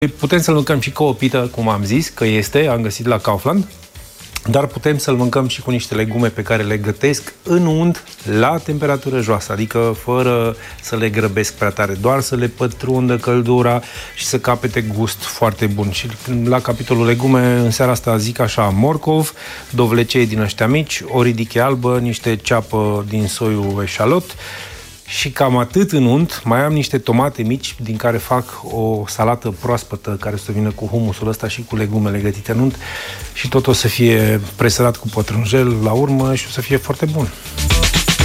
Putem să-l mâncăm și cu o pită, cum am zis, că am găsit la Kaufland, dar putem să-l mâncăm și cu niște legume pe care le gătesc în unt la temperatură joasă, adică fără să le grăbesc prea tare, doar să le pătrundă căldura și să capete gust foarte bun. Și la capitolul legume, în seara asta zic așa, morcov, dovlecei din ăștia mici, o ridiche albă, niște ceapă din soiul eșalot, și cam atât în unt. Mai am niște tomate mici din care fac o salată proaspătă care să vină cu humusul ăsta și cu legumele gătite în unt și tot o să fie presărat cu pătrunjel la urmă și o să fie foarte bun.